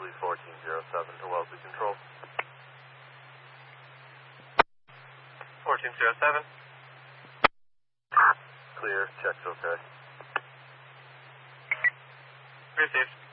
Leslie 1407 to Wellesley Control. 1407. Clear, check's okay. Received.